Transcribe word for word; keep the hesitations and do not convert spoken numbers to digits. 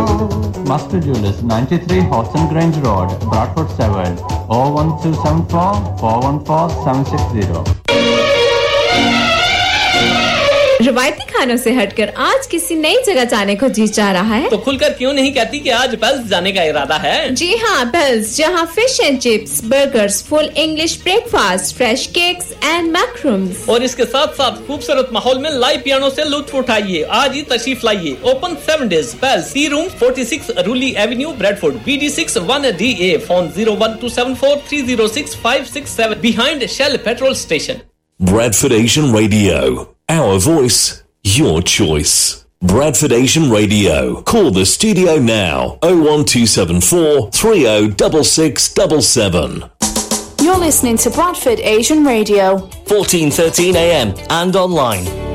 Master Jewelers, ninety-three Horton Grange Road, Bradford seven, oh one two seven four, four one four seven six zero. रवायती खानों से हटकर आज किसी नई जगह जाने को जी चाह रहा है तो खुलकर क्यों नहीं कहती कि आज बेल्स जाने का इरादा है? जी हाँ, बेल्स, जहाँ fish and chips, burgers, full English breakfast, fresh cakes and मैक्रूम्स और इसके साथ साथ खूबसूरत माहौल में लाइव पियानो से लुत्फ उठाइए। आज ही तशरीफ लाइए। Open seven days. Bells, T room छियालीस रूली Avenue, Bradford, B D six one D A, phone zero one two seven four three zero six five six seven, behind Shell petrol station. Bradford Asian Radio. Our voice, your choice. Bradford Asian Radio. Call the studio now. oh one two seven four three oh six six seven seven. You're listening to Bradford Asian Radio. fourteen thirteen a m and online.